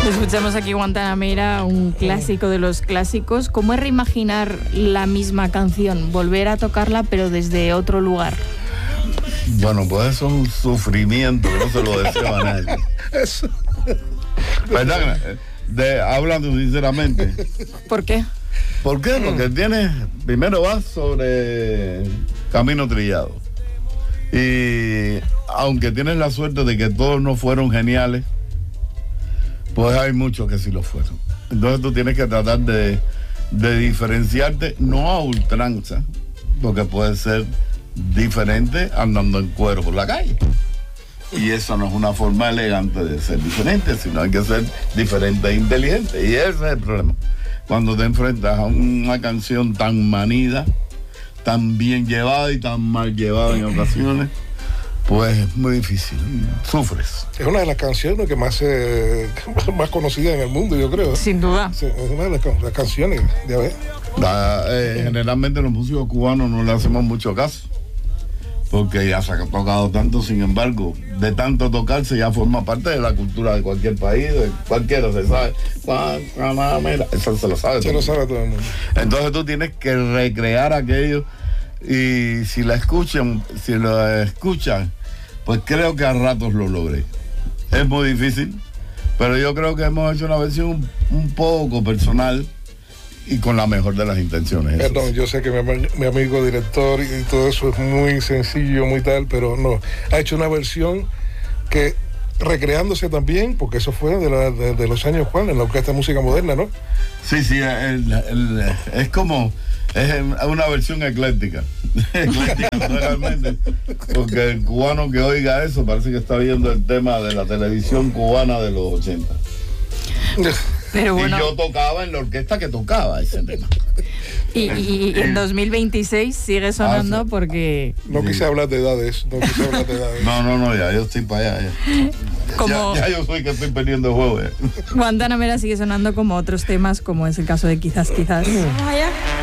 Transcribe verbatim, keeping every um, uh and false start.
Escuchamos aquí Guantanamera, un clásico de los clásicos. ¿Cómo es reimaginar la misma canción? Volver a tocarla, pero desde otro lugar. Bueno, pues eso es un sufrimiento que no se lo deseo a nadie. Eso. ¿Verdad? De, hablando sinceramente. ¿Por qué? ¿Por qué? Porque tienes, primero vas sobre camino trillado. Y aunque tienes la suerte de que todos no fueron geniales, pues hay muchos que sí lo fueron. Entonces tú tienes que tratar de, de diferenciarte, no a ultranza, porque puede ser diferente andando en cuero por la calle. Y eso no es una forma elegante de ser diferente, sino hay que ser diferente e inteligente. Y ese es el problema. Cuando te enfrentas a una canción tan manida, tan bien llevada y tan mal llevada en ocasiones, pues es muy difícil, sufres. Es una de las canciones que más eh, más conocida en el mundo, yo creo. Sin duda. Sí, es una de las, las canciones, ya ves. La, eh, generalmente los músicos cubanos no le hacemos mucho caso, porque ya se ha tocado tanto, sin embargo, de tanto tocarse ya forma parte de la cultura de cualquier país, de cualquiera se sabe. Eso se lo sabe. Se lo sabe todo el mundo. Entonces tú tienes que recrear aquello y si la escuchan, si lo escuchan, pues creo que a ratos lo logré. Es muy difícil, pero yo creo que hemos hecho una versión un, un poco personal y con la mejor de las intenciones. Perdón, eso. Yo sé que mi, mi amigo director y todo eso es muy sencillo, muy tal, pero no. Ha hecho una versión que, recreándose también, porque eso fue de, la, de, de los años, Juan, en la Orquesta de Música Moderna, ¿no? Sí, sí, el, el, es como, es una versión ecléctica. Ecléctica, realmente. Porque el cubano que oiga eso parece que está viendo el tema de la televisión cubana de los ochenta. Pero bueno, y yo tocaba en la orquesta que tocaba ese tema. Y, y, y en dos mil veintiséis sigue sonando ah, sí. porque... No quise hablar de edades, no quise hablar de edades. No, no, no, ya yo estoy para allá. Ya, como... ya, ya yo soy que estoy perdiendo juego. Ya. Guantanamera sigue sonando como otros temas, como es el caso de Quizás, Quizás.